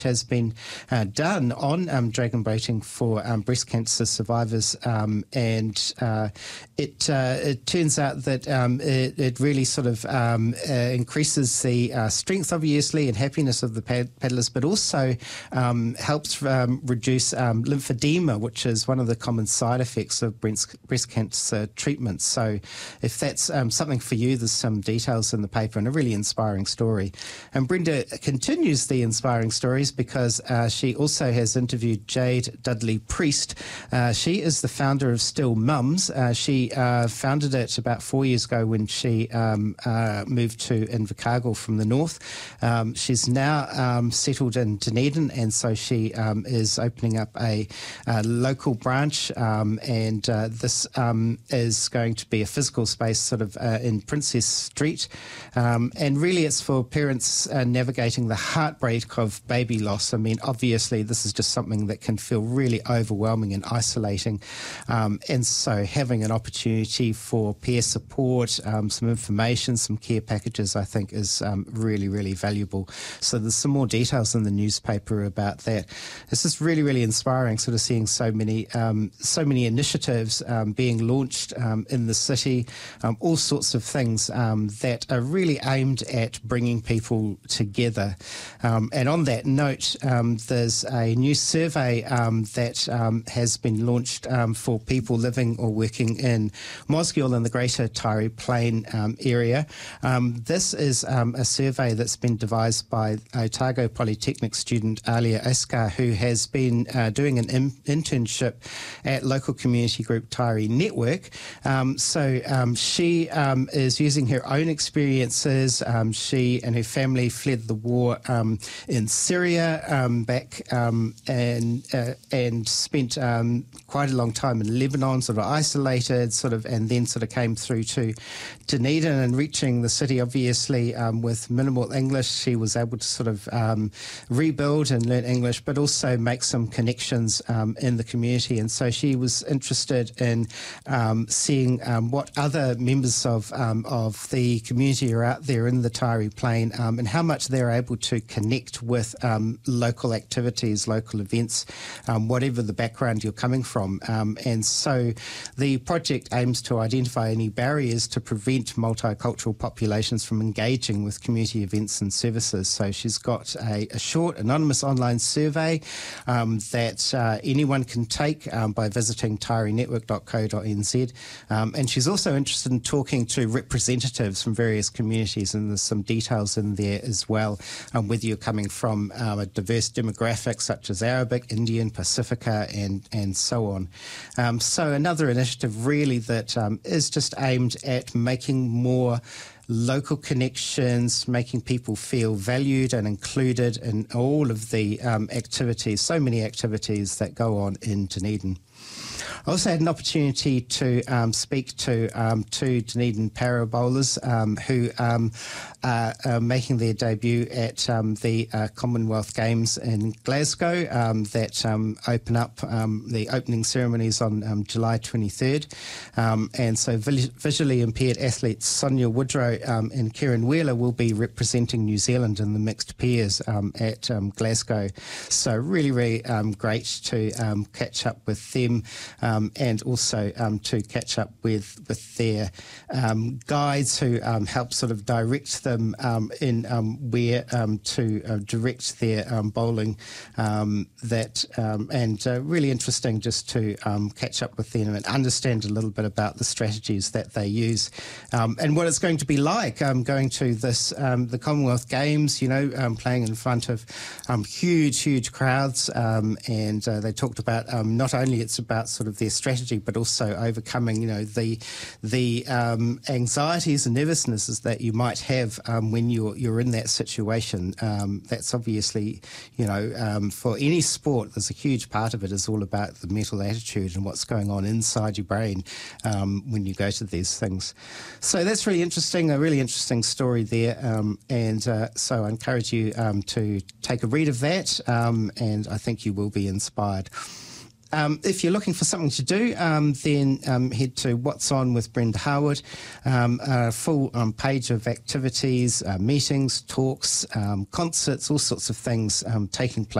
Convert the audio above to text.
has been done on dragon boating for breast cancer survivors, and it turns out that it really sort of increases the strength, obviously, and happiness of the paddlers, but also helps reduce lymphedema, which is one of the common side effects of breast cancer treatment. So if that's something for you, there's some details in the paper and a really inspiring story. And Brenda continues the inspiring stories because she also has interviewed Jade Dudley Priest. She is the founder of Still Mums. She founded it about 4 years ago when she moved to Invercargill from the north. She's now settled in Dunedin, and so she is opening up a local branch, and this is going to be a physical space sort of in Princess Street, and really it's for parents navigating the heartbreak of baby loss. I mean, obviously this is just something that can feel really overwhelming and isolating, and so having an opportunity for peer support, some information, some care packages, I think is really, really valuable. So there's some more details in the newspaper about that. It's just really, really inspiring sort of seeing so many initiatives being launched in the city, all sorts of things that are really aimed at bringing people together. And on that note, there's a new survey that has been launched for people living or working in Mosgiel in the Greater Taieri Plain area. This is a survey that's been devised by Otago Polytechnic student Alia Askar, who has been doing an internship at local community group Taieri Network. So she is using her own experiences. She and her family fled the war in Syria back and spent quite a long time in Lebanon, sort of isolated, and then came through to Dunedin, and reaching the city, obviously, with minimal English. She was able to rebuild and learn English, but also make some connections in the community. And so she was interested in seeing what other members of the community are out there in the Taieri Plain, and how much they're able to connect with local activities, local events, whatever the background you're coming from. And so the project aims to identify any barriers to prevent multicultural populations from engaging with community events and services. So she's got a short, anonymous online survey that anyone can take by visiting tairienetwork.co.nz. And she's also interested in talking to representatives from various communities, and there's some details in there as well, whether you're coming from a diverse demographic such as Arabic, Indian, Pacifica, and so on. So another initiative really that is just aimed at making more local connections, making people feel valued and included in all of the activities, so many activities that go on in Dunedin. I also had an opportunity to speak to two Dunedin para bowlers who are making their debut at the Commonwealth Games in Glasgow that open up the opening ceremonies on July 23rd. And so visually impaired athletes Sonia Woodrow and Kieran Wheeler will be representing New Zealand in the mixed pairs at Glasgow. So really, really great to catch up with them. And also to catch up with their guides who help direct them in where to direct their bowling. And really interesting just to catch up with them and understand a little bit about the strategies that they use and what it's going to be like going to this the Commonwealth Games. Playing in front of huge crowds, and they talked about not only it's about their strategy, but also overcoming, the anxieties and nervousnesses that you might have when you're in that situation. That's obviously, for any sport, there's a huge part of it is all about the mental attitude and what's going on inside your brain when you go to these things. So that's really interesting, a really interesting story there. So I encourage you to take a read of that, and I think you will be inspired. If you're looking for something to do, then head to What's On with Brenda Harwood, a full page of activities, meetings, talks, concerts, all sorts of things taking place